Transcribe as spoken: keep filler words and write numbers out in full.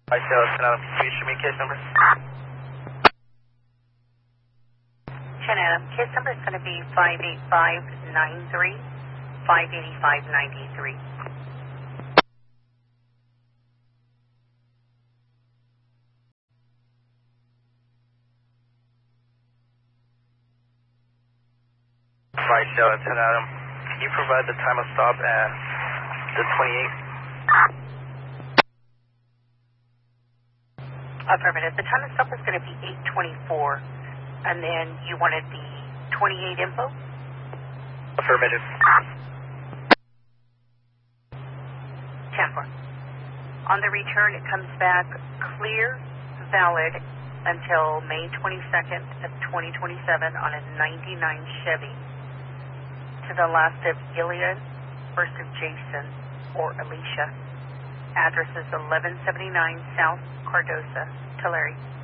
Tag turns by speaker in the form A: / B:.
A: Alright, so ten Adam, can you show me case number?
B: ten Adam, case number is going to be five eight five nine three, five eight five nine three.
A: Right, so ten Adam, can you provide the time of stop and the twenty-eight?
B: Affirmative. The time of stop is going to be eight twenty-four, and then you wanted the twenty-eight info?
A: Affirmative.
B: ten four. On the return, it comes back clear, valid, until May twenty-second of twenty twenty-seven on a ninety-nine Chevy. To the last of Iliad, first of Jason or Alicia. Address is eleven seventy-nine South Cardosa, Tulare.